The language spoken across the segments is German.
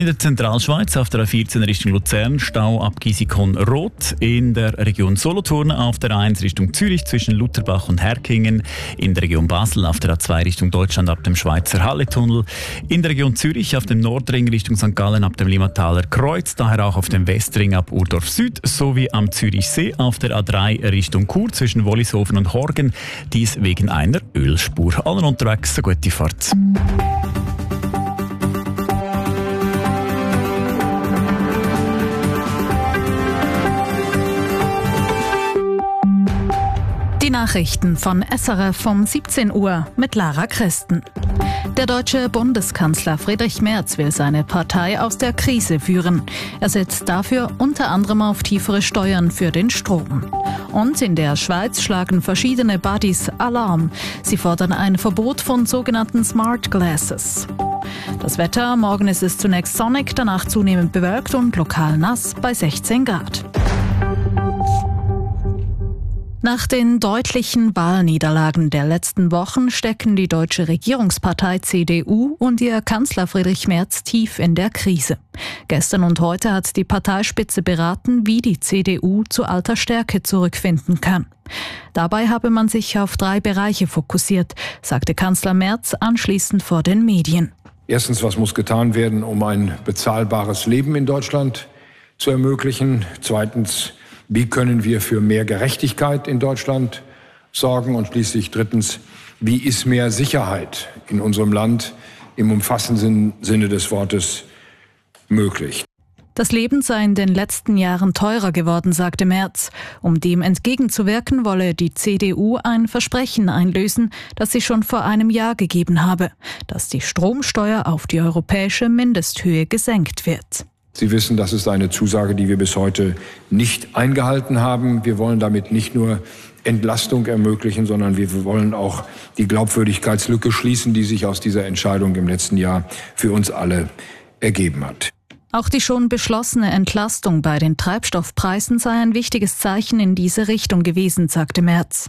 In der Zentralschweiz auf der A14 Richtung Luzern Stau ab Gisikon-Rot. In der Region Solothurn auf der A1 Richtung Zürich zwischen Lutherbach und Herkingen. In der Region Basel auf der A2 Richtung Deutschland ab dem Schweizer Halletunnel. In der Region Zürich auf dem Nordring Richtung St. Gallen ab dem Limmataler Kreuz. Daher auch auf dem Westring ab Urdorf Süd sowie am Zürichsee auf der A3 Richtung Chur zwischen Wollishofen und Horgen. Dies wegen einer Ölspur. Allen unterwegs eine gute Fahrt. Die Nachrichten von SRF um 17 Uhr mit Lara Christen. Der deutsche Bundeskanzler Friedrich Merz will seine Partei aus der Krise führen. Er setzt dafür unter anderem auf tiefere Steuern für den Strom. Und in der Schweiz schlagen verschiedene Buddies Alarm. Sie fordern ein Verbot von sogenannten Smart Glasses. Das Wetter: Morgen ist es zunächst sonnig, danach zunehmend bewölkt und lokal nass bei 16 Grad. Nach den deutlichen Wahlniederlagen der letzten Wochen stecken die deutsche Regierungspartei CDU und ihr Kanzler Friedrich Merz tief in der Krise. Gestern und heute hat die Parteispitze beraten, wie die CDU zu alter Stärke zurückfinden kann. Dabei habe man sich auf 3 Bereiche fokussiert, sagte Kanzler Merz anschließend vor den Medien. Erstens, was muss getan werden, um ein bezahlbares Leben in Deutschland zu ermöglichen? Zweitens, wie können wir für mehr Gerechtigkeit in Deutschland sorgen? Und schließlich drittens, wie ist mehr Sicherheit in unserem Land im umfassenden Sinne des Wortes möglich? Das Leben sei in den letzten Jahren teurer geworden, sagte Merz. Um dem entgegenzuwirken, wolle die CDU ein Versprechen einlösen, das sie schon vor einem Jahr gegeben habe, dass die Stromsteuer auf die europäische Mindesthöhe gesenkt wird. Sie wissen, das ist eine Zusage, die wir bis heute nicht eingehalten haben. Wir wollen damit nicht nur Entlastung ermöglichen, sondern wir wollen auch die Glaubwürdigkeitslücke schließen, die sich aus dieser Entscheidung im letzten Jahr für uns alle ergeben hat. Auch die schon beschlossene Entlastung bei den Treibstoffpreisen sei ein wichtiges Zeichen in diese Richtung gewesen, sagte Merz.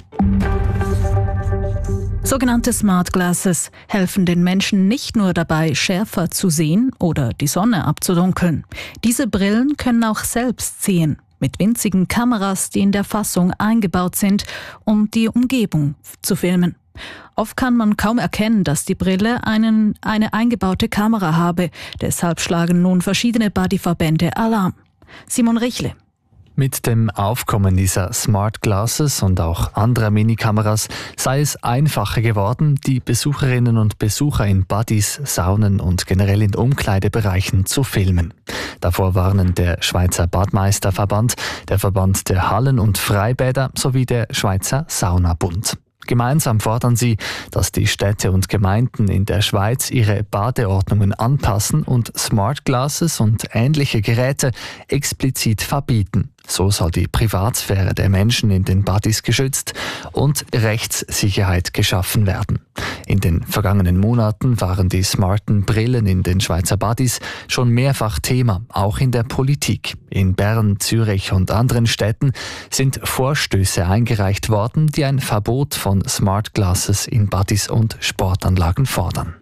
Sogenannte Smart Glasses helfen den Menschen nicht nur dabei, schärfer zu sehen oder die Sonne abzudunkeln. Diese Brillen können auch selbst sehen, mit winzigen Kameras, die in der Fassung eingebaut sind, um die Umgebung zu filmen. Oft kann man kaum erkennen, dass die Brille eine eingebaute Kamera habe. Deshalb schlagen nun verschiedene Buddy-Verbände Alarm. Simon Richle. Mit dem Aufkommen dieser Smart Glasses und auch anderer Minikameras sei es einfacher geworden, die Besucherinnen und Besucher in Buddies, Saunen und generell in Umkleidebereichen zu filmen. Davor warnen der Schweizer Badmeisterverband, der Verband der Hallen- und Freibäder sowie der Schweizer Saunabund. Gemeinsam fordern sie, dass die Städte und Gemeinden in der Schweiz ihre Badeordnungen anpassen und Smart Glasses und ähnliche Geräte explizit verbieten. So soll die Privatsphäre der Menschen in den Buddies geschützt und Rechtssicherheit geschaffen werden. In den vergangenen Monaten waren die smarten Brillen in den Schweizer Buddies schon mehrfach Thema, auch in der Politik. In Bern, Zürich und anderen Städten sind Vorstöße eingereicht worden, die ein Verbot von Smart Glasses in Buddies und Sportanlagen fordern.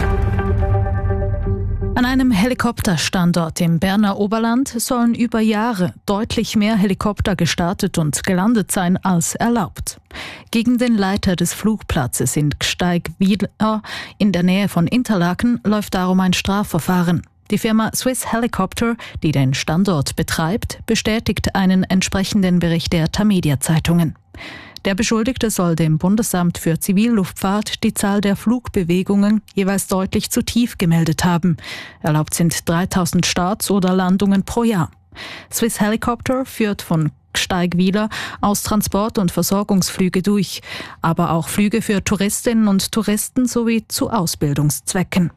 An einem Helikopterstandort im Berner Oberland sollen über Jahre deutlich mehr Helikopter gestartet und gelandet sein als erlaubt. Gegen den Leiter des Flugplatzes in Gsteigwiller in der Nähe von Interlaken läuft darum ein Strafverfahren. Die Firma Swiss Helicopter, die den Standort betreibt, bestätigt einen entsprechenden Bericht der Tamedia-Zeitungen. Der Beschuldigte soll dem Bundesamt für Zivilluftfahrt die Zahl der Flugbewegungen jeweils deutlich zu tief gemeldet haben. Erlaubt sind 3000 Starts oder Landungen pro Jahr. Swiss Helicopter führt von Gsteigwiller aus Transport- und Versorgungsflüge durch, aber auch Flüge für Touristinnen und Touristen sowie zu Ausbildungszwecken.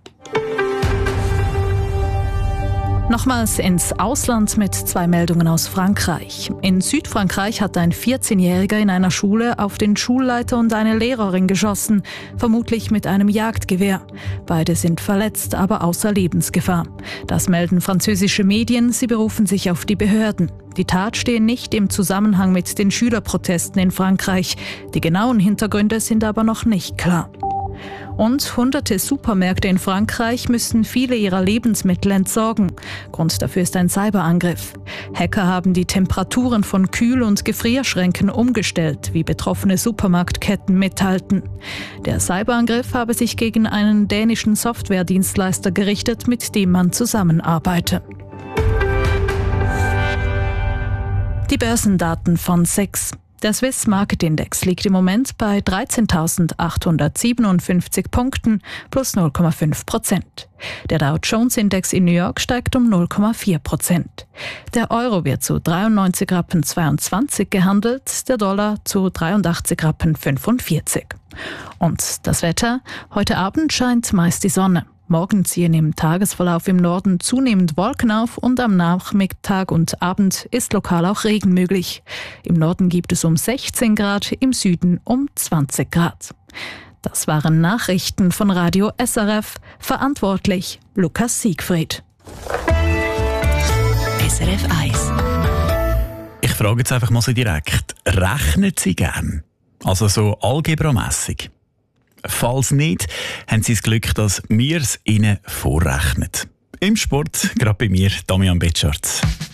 Nochmals ins Ausland mit 2 Meldungen aus Frankreich. In Südfrankreich hat ein 14-Jähriger in einer Schule auf den Schulleiter und eine Lehrerin geschossen, vermutlich mit einem Jagdgewehr. Beide sind verletzt, aber außer Lebensgefahr. Das melden französische Medien, sie berufen sich auf die Behörden. Die Tat stehe nicht im Zusammenhang mit den Schülerprotesten in Frankreich. Die genauen Hintergründe sind aber noch nicht klar. Und hunderte Supermärkte in Frankreich müssen viele ihrer Lebensmittel entsorgen. Grund dafür ist ein Cyberangriff. Hacker haben die Temperaturen von Kühl- und Gefrierschränken umgestellt, wie betroffene Supermarktketten mitteilten. Der Cyberangriff habe sich gegen einen dänischen Softwaredienstleister gerichtet, mit dem man zusammenarbeite. Die Börsendaten von SIX. Der Swiss Market Index liegt im Moment bei 13.857 Punkten plus 0,5%. Der Dow Jones Index in New York steigt um 0,4%. Der Euro wird zu 93,22 Rappen gehandelt, der Dollar zu 83,45 Rappen. Und das Wetter? Heute Abend scheint meist die Sonne. Morgen ziehen im Tagesverlauf im Norden zunehmend Wolken auf und am Nachmittag und Abend ist lokal auch Regen möglich. Im Norden gibt es um 16 Grad, im Süden um 20 Grad. Das waren Nachrichten von Radio SRF, verantwortlich Lukas Siegfried. SRF 1. Ich frage jetzt einfach mal so direkt, rechnen Sie gern? Also so algebramässig? Falls nicht, haben Sie das Glück, dass wir es Ihnen vorrechnen. Im Sport, gerade bei mir, Damian Betscharz.